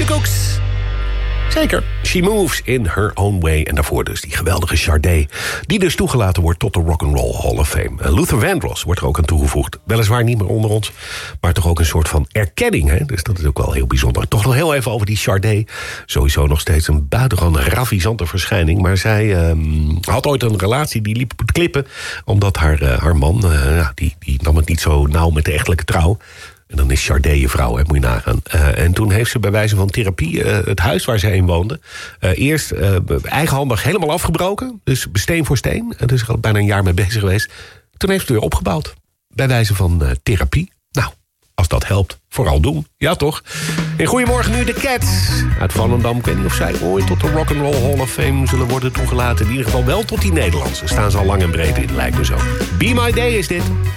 Cooks. Zeker. She Moves in Her Own Way. En daarvoor dus die geweldige Sade, die dus toegelaten wordt tot de Rock'n'Roll Hall of Fame. Luther Vandross wordt er ook aan toegevoegd. Weliswaar niet meer onder ons, maar toch ook een soort van erkenning. Hè? Dus dat is ook wel heel bijzonder. Toch nog heel even over die Sade. Sowieso nog steeds een buitengewoon ravissante verschijning. Maar zij had ooit een relatie die liep op het klippen. Omdat haar man, die nam het niet zo nauw met de echtelijke trouw. En dan is Sade je vrouw, hè, moet je nagaan. En toen heeft ze bij wijze van therapie het huis waar ze in woonde... eerst eigenhandig helemaal afgebroken. Dus steen voor steen. Daar is er al bijna een jaar mee bezig geweest. Toen heeft ze het weer opgebouwd. Bij wijze van therapie. Nou, als dat helpt, vooral doen. Ja, toch? En goedemorgen nu de Cats uit Volendam. Ik weet niet of zij ooit tot de Rock'n'Roll Hall of Fame zullen worden toegelaten. In ieder geval wel tot die Nederlandse. Staan ze al lang en breed in, lijkt me zo. Be My Day is dit.